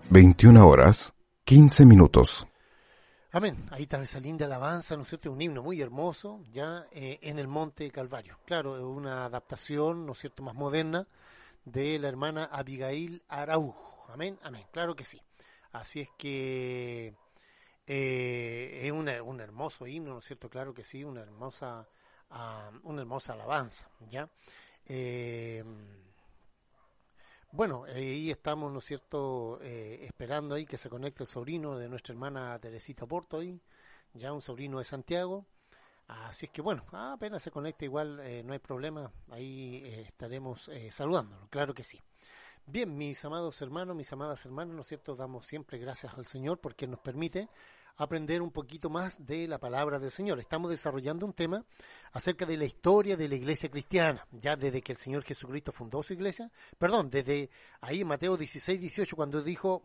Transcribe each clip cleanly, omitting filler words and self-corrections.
21:15. Amén. Ahí está esa linda alabanza, ¿no es cierto? Un himno muy hermoso, ya en el Monte Calvario. Claro, es una adaptación, ¿no es cierto?, más moderna de la hermana Abigail Araujo. Amén, amén. Claro que sí. Así es que es un hermoso himno, ¿no es cierto? Claro que sí, una hermosa alabanza, ¿ya? Bueno, ahí estamos, ¿no es cierto?, esperando ahí que se conecte el sobrino de nuestra hermana Teresita Porto ahí, ya un sobrino de Santiago. Así es que bueno, apenas se conecte igual, no hay problema, ahí estaremos saludándolo, claro que sí. Bien, mis amados hermanos, mis amadas hermanas, ¿no es cierto?, damos siempre gracias al Señor porque nos permite aprender un poquito más de la palabra del Señor. Estamos desarrollando un tema acerca de la historia de la iglesia cristiana, ya desde que el Señor Jesucristo fundó su iglesia, desde ahí en Mateo 16:18, cuando dijo,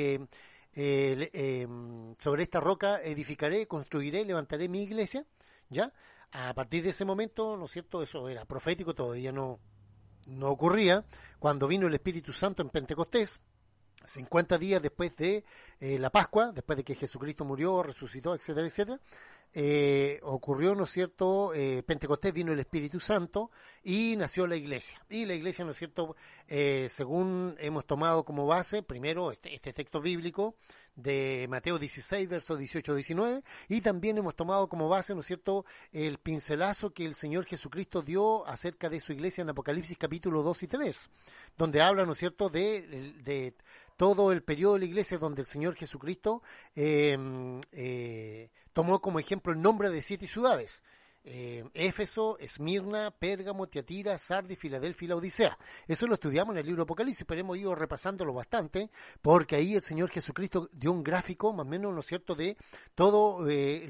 sobre esta roca edificaré, construiré, levantaré mi iglesia, ya, a partir de ese momento, ¿no es cierto?, eso era profético, todavía no ocurría, cuando vino el Espíritu Santo en Pentecostés, 50 días después de la Pascua, después de que Jesucristo murió, resucitó, etcétera, etcétera, ocurrió, ¿no es cierto?, Pentecostés, vino el Espíritu Santo y nació la iglesia. Y la iglesia, ¿no es cierto?, según hemos tomado como base, primero este texto bíblico de Mateo 16, versos 18-19, y también hemos tomado como base, ¿no es cierto?, el pincelazo que el Señor Jesucristo dio acerca de su iglesia en Apocalipsis capítulo 2 y 3, donde habla, ¿no es cierto?, de todo el periodo de la iglesia, donde el Señor Jesucristo tomó como ejemplo el nombre de 7 ciudades: Éfeso, Esmirna, Pérgamo, Tiatira, Sardis, Filadelfia y Laodicea. Eso lo estudiamos en el libro Apocalipsis, pero hemos ido repasándolo bastante, porque ahí el Señor Jesucristo dio un gráfico, más o menos, ¿no es cierto?, de todo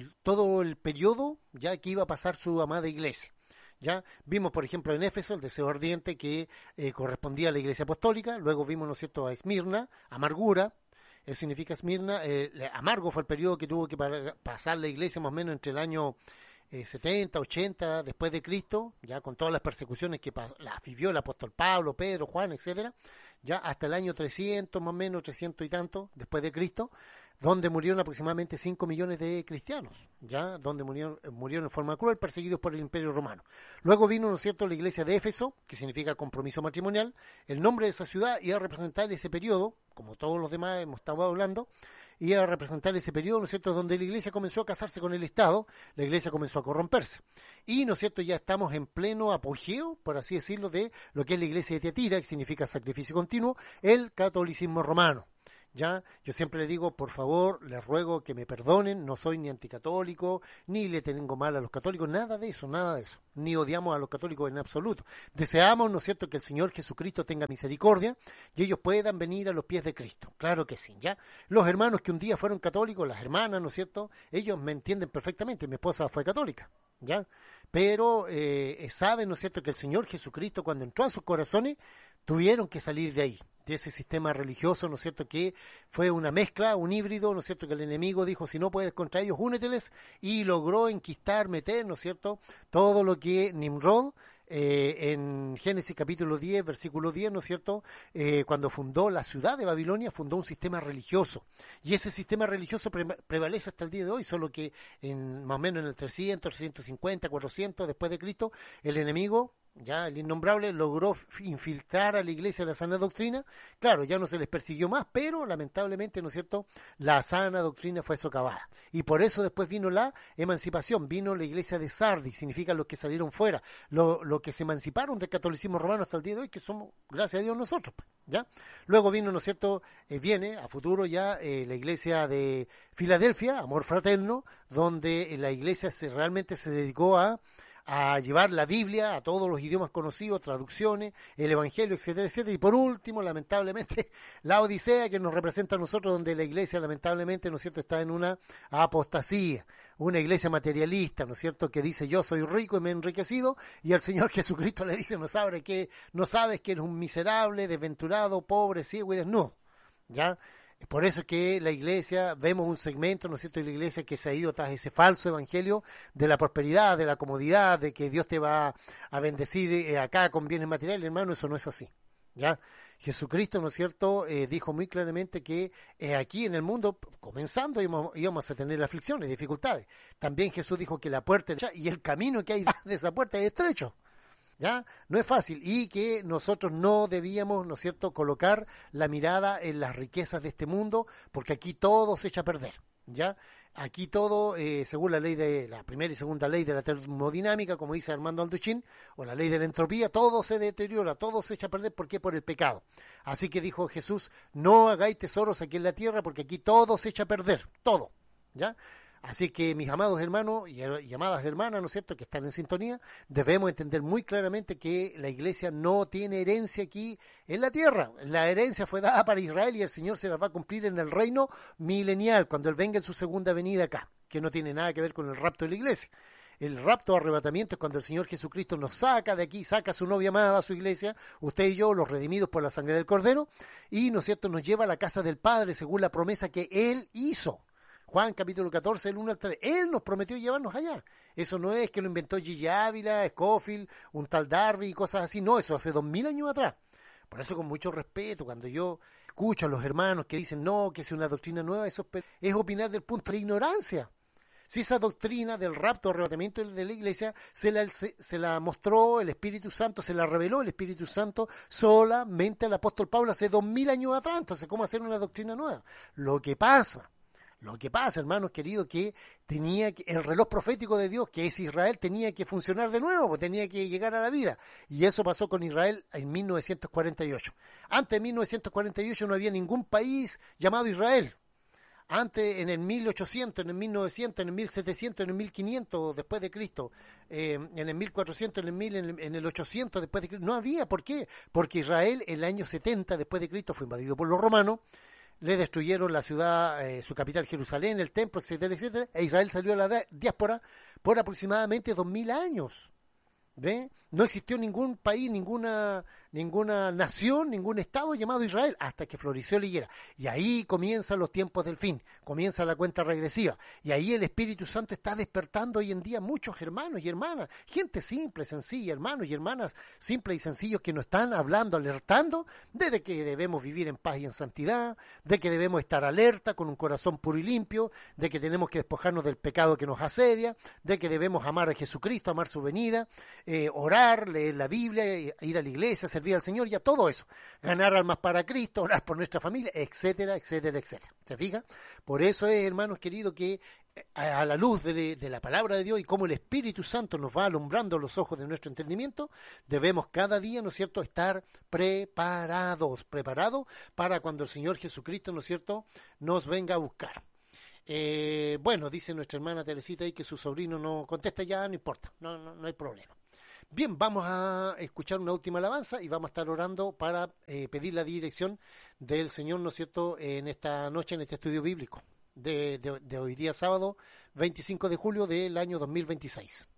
el periodo ya que iba a pasar su amada iglesia. Ya vimos, por ejemplo, en Éfeso el deseo ardiente que correspondía a la iglesia apostólica. Luego vimos, ¿no es cierto?, a Esmirna, amargura. Eso significa Esmirna. Amargo fue el periodo que tuvo que pasar la iglesia más o menos entre el año 70, 80 después de Cristo, ya con todas las persecuciones que las vivió el apóstol Pablo, Pedro, Juan, etcétera, ya hasta el año 300, más o menos 300 y tanto después de Cristo, donde murieron aproximadamente 5 millones de cristianos, ya donde murieron en forma cruel, perseguidos por el Imperio Romano. Luego vino, ¿no es cierto?, la iglesia de Éfeso, que significa compromiso matrimonial. El nombre de esa ciudad iba a representar ese periodo, como todos los demás hemos estado hablando, iba a representar ese periodo, ¿no es cierto?, donde la iglesia comenzó a casarse con el Estado, la iglesia comenzó a corromperse. Y, ¿no es cierto?, ya estamos en pleno apogeo, por así decirlo, de lo que es la iglesia de Tiatira, que significa sacrificio continuo, el catolicismo romano. Ya, yo siempre le digo, por favor, les ruego que me perdonen, no soy ni anticatólico, ni le tengo mal a los católicos, nada de eso, ni odiamos a los católicos en absoluto. Deseamos, ¿no es cierto?, que el Señor Jesucristo tenga misericordia y ellos puedan venir a los pies de Cristo, claro que sí, ya. Los hermanos que un día fueron católicos, las hermanas, ¿no es cierto?, ellos me entienden perfectamente, mi esposa fue católica, ya, pero saben, ¿no es cierto?, que el Señor Jesucristo, cuando entró a sus corazones, tuvieron que salir de ahí, de ese sistema religioso, ¿no es cierto?, que fue una mezcla, un híbrido, ¿no es cierto?, que el enemigo dijo, si no puedes contra ellos, úneteles, y logró enquistar, meter, ¿no es cierto?, todo lo que Nimrod, en Génesis capítulo 10, versículo 10, ¿no es cierto?, cuando fundó la ciudad de Babilonia, fundó un sistema religioso, y ese sistema religioso prevalece hasta el día de hoy, solo que más o menos en el 300, 350, 400 después de Cristo, el enemigo, ya el innombrable, logró infiltrar a la iglesia la sana doctrina. Claro, ya no se les persiguió más, pero lamentablemente, ¿no es cierto?, la sana doctrina fue socavada. Y por eso después vino la emancipación, vino la iglesia de Sardis, significa los que salieron fuera, los que se emanciparon del catolicismo romano hasta el día de hoy, que somos, gracias a Dios, nosotros, ¿ya? Luego vino, ¿no es cierto?, viene a futuro ya la iglesia de Filadelfia, Amor Fraterno, donde la iglesia realmente se dedicó a llevar la Biblia a todos los idiomas conocidos, traducciones, el Evangelio, etcétera, etcétera. Y por último, lamentablemente, la Odisea, que nos representa a nosotros, donde la iglesia, lamentablemente, ¿no es cierto?, está en una apostasía, una iglesia materialista, ¿no es cierto?, que dice, yo soy rico y me he enriquecido, y el Señor Jesucristo le dice, no sabes que eres un miserable, desventurado, pobre, ciego y desnudo, ¿ya? Por eso es que la iglesia, vemos un segmento, ¿no es cierto?, de la iglesia que se ha ido tras ese falso evangelio de la prosperidad, de la comodidad, de que Dios te va a bendecir acá con bienes materiales. Hermano, eso no es así, ¿Ya? Jesucristo, ¿no es cierto?, dijo muy claramente que aquí en el mundo, comenzando, íbamos a tener aflicciones, dificultades. También Jesús dijo que la puerta y el camino que hay de esa puerta es estrecho. ¿Ya? No es fácil, y que nosotros no debíamos, ¿no es cierto?, colocar la mirada en las riquezas de este mundo, porque aquí todo se echa a perder. ¿Ya? Aquí todo, según la ley de la primera y segunda ley de la termodinámica, como dice Armando Alduchin, o la ley de la entropía, todo se deteriora, todo se echa a perder. ¿Por qué? Por el pecado. Así que dijo Jesús, no hagáis tesoros aquí en la tierra, porque aquí todo se echa a perder, todo. ¿Ya? Así que, mis amados hermanos y amadas hermanas, ¿no es cierto?, que están en sintonía, debemos entender muy claramente que la iglesia no tiene herencia aquí en la tierra. La herencia fue dada para Israel y el Señor se la va a cumplir en el reino milenial, cuando Él venga en su segunda venida acá, que no tiene nada que ver con el rapto de la iglesia. El rapto o arrebatamiento es cuando el Señor Jesucristo nos saca de aquí, saca a su novia amada, a su iglesia, usted y yo, los redimidos por la sangre del Cordero, y, ¿no es cierto?, nos lleva a la casa del Padre según la promesa que Él hizo. Juan capítulo 14, el 1 al 3. Él nos prometió llevarnos allá. Eso no es que lo inventó Gigi Ávila, Scofield, un tal Darby y cosas así. No, eso hace 2000 años atrás. Por eso, con mucho respeto, cuando yo escucho a los hermanos que dicen no, que es una doctrina nueva, eso es opinar del punto de ignorancia. Si esa doctrina del rapto, arrebatamiento de la iglesia, se la mostró el Espíritu Santo, se la reveló el Espíritu Santo solamente al apóstol Pablo hace 2000 años atrás. Entonces, ¿cómo hacer una doctrina nueva? Lo que pasa, hermanos queridos, que el reloj profético de Dios, que es Israel, tenía que funcionar de nuevo, tenía que llegar a la vida. Y eso pasó con Israel en 1948. Antes de 1948 no había ningún país llamado Israel. Antes, en el 1800, en el 1900, en el 1700, en el 1500 después de Cristo, en el 1400, en el 1000, en el 800 después de Cristo, no había. ¿Por qué? Porque Israel, en el año 70 después de Cristo, fue invadido por los romanos. Le destruyeron la ciudad, su capital Jerusalén, el templo, etcétera, etcétera, e Israel salió a la diáspora por aproximadamente 2000 años. ¿Ve? No existió ningún país, ninguna nación, ningún estado llamado Israel, hasta que floreció la higuera. Y ahí comienzan los tiempos del fin, comienza la cuenta regresiva. Y ahí el Espíritu Santo está despertando hoy en día muchos hermanos y hermanas, gente simple, sencilla, hermanos y hermanas simples y sencillos que nos están hablando, alertando de que debemos vivir en paz y en santidad, de que debemos estar alerta con un corazón puro y limpio, de que tenemos que despojarnos del pecado que nos asedia, de que debemos amar a Jesucristo, amar su venida, orar, leer la Biblia, ir a la iglesia, servir al Señor, ya todo eso, ganar almas para Cristo, orar por nuestra familia, etcétera, etcétera, etcétera. ¿Se fija? Por eso es, hermanos queridos, que a la luz de la palabra de Dios y cómo el Espíritu Santo nos va alumbrando los ojos de nuestro entendimiento, debemos cada día, ¿no es cierto?, estar preparados para cuando el Señor Jesucristo, ¿no es cierto?, nos venga a buscar. Bueno, dice nuestra hermana Teresita ahí que su sobrino no contesta, ya no importa, no hay problema. Bien, vamos a escuchar una última alabanza y vamos a estar orando para pedir la dirección del Señor, ¿no es cierto?, en esta noche, en este estudio bíblico de hoy día sábado 25 de julio del año 2026.